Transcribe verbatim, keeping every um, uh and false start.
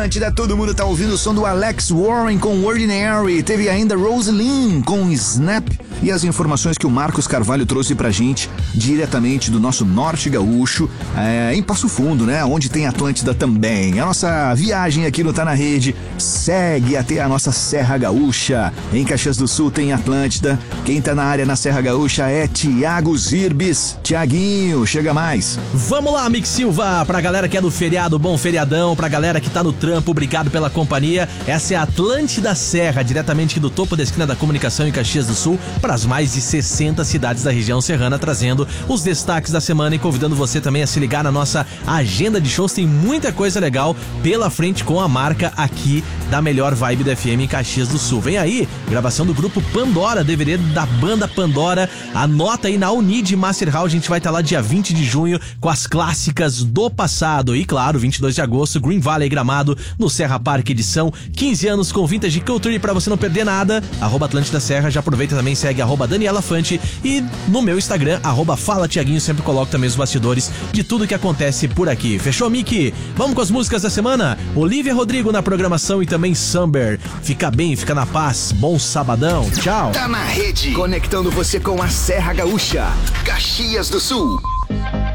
Atlântida, todo mundo tá ouvindo o som do Alex Warren com Ordinary. Teve ainda Rosaline com Snap. E as informações que o Marcos Carvalho trouxe pra gente diretamente do nosso norte gaúcho, é, em Passo Fundo, né? Onde tem Atlântida também. A nossa viagem aqui no Tá Na Rede segue até a nossa Serra Gaúcha. Em Caxias do Sul tem Atlântida. Quem tá na área na Serra Gaúcha é Tiago Zirbis. Tiaguinho, chega mais. Vamos lá, Mick Silva, pra galera que é do feriado, bom feriadão, pra galera que tá no trampo, obrigado pela companhia. Essa é a Atlântida Serra, diretamente aqui do topo da esquina da comunicação em Caxias do Sul, para as mais de sessenta cidades da região serrana, trazendo os destaques da semana e convidando você também a se ligar na nossa agenda de shows. Tem muita coisa legal pela frente com a marca aqui da melhor vibe da F M em Caxias do Sul. Vem aí, gravação do grupo Pandora, D V D da banda Pandora. Anota aí na Unid Master Hall, a gente vai estar lá dia vinte de junho com as clássicas do passado. E claro, vinte e dois de agosto, Green Valley Gramado, no Serra Park, edição quinze anos com Vintage Culture, pra você não perder nada. Arroba Atlântida Serra, já aproveita também, segue arroba Daniela Fante e no meu Instagram, arroba Fala Tiaguinho, sempre coloco também os bastidores de tudo que acontece por aqui. Fechou, Mickey? Vamos com as músicas da semana? Olivia Rodrigo na programação e também Samber. Fica bem, fica na paz. Bom sabadão. Tchau. Tá na Rede, conectando você com a Serra Gaúcha, Caxias do Sul.